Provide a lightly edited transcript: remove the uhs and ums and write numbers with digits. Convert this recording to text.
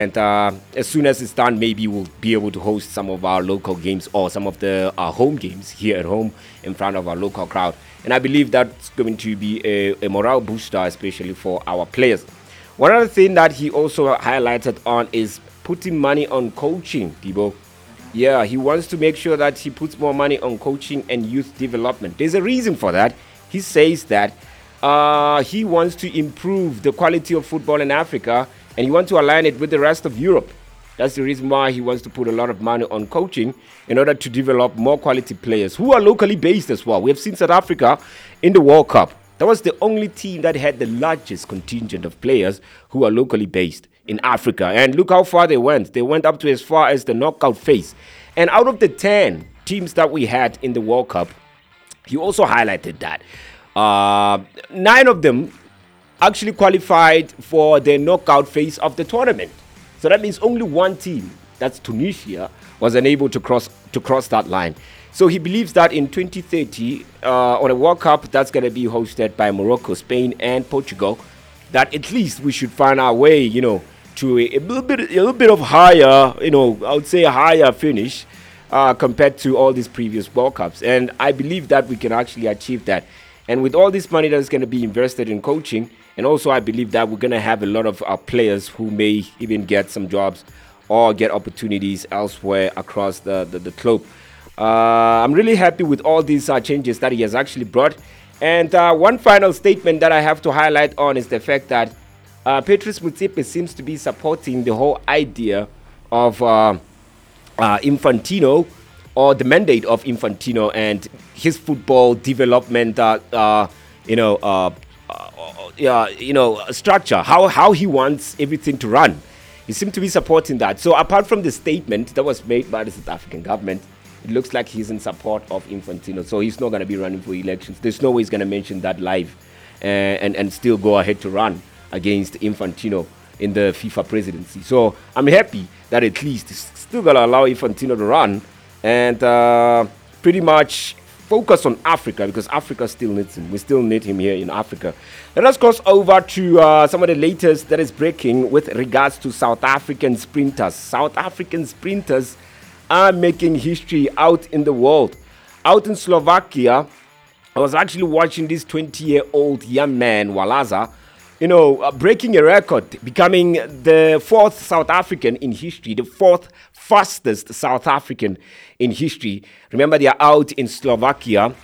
And as soon as it's done, maybe we'll be able to host some of our local games or some of the home games here at home in front of our local crowd. And I believe that's going to be a morale booster, especially for our players. One other thing that he also highlighted on is putting money on coaching, Debo. Yeah, he wants to make sure that he puts more money on coaching and youth development. There's a reason for that. He says that he wants to improve the quality of football in Africa and he wants to align it with the rest of Europe. That's the reason why he wants to put a lot of money on coaching in order to develop more quality players who are locally based as well. We have seen South Africa in the World Cup. That was the only team that had the largest contingent of players who are locally based in Africa. And look how far they went. They went up to as far as the knockout phase. And out of the 10 teams that we had in the World Cup, he also highlighted that 9 of them actually qualified for the knockout phase of the tournament. So that means only one team, that's Tunisia, was unable to cross that line. So he believes that in 2030, on a World Cup that's going to be hosted by Morocco, Spain, and Portugal, that at least we should find our way, to a little bit of higher, I would say a higher finish compared to all these previous World Cups. And I believe that we can actually achieve that. And with all this money that's going to be invested in coaching, and also I believe that we're going to have a lot of our players who may even get some jobs or get opportunities elsewhere across the globe. I'm really happy with all these changes that he has actually brought. And one final statement that I have to highlight on is the fact that Patrice Motsepe seems to be supporting the whole idea of Infantino, or the mandate of Infantino and his football development, structure, how he wants everything to run. He seems to be supporting that. So apart from the statement that was made by the South African government, it looks like he's in support of Infantino. So he's not going to be running for elections. There's no way he's going to mention that live and still go ahead to run against Infantino in the FIFA presidency. So I'm happy that at least he's still going to allow Infantino to run and pretty much focus on Africa, because Africa still needs him. We still need him here in Africa. Let us cross over to some of the latest that is breaking with regards to South African sprinters. South African sprinters are making history out in the world. Out in Slovakia, I was actually watching this 20-year-old young man, Walaza, breaking a record, becoming the 4th South African in history, the 4th fastest South African in history. Remember, they are out in Slovakia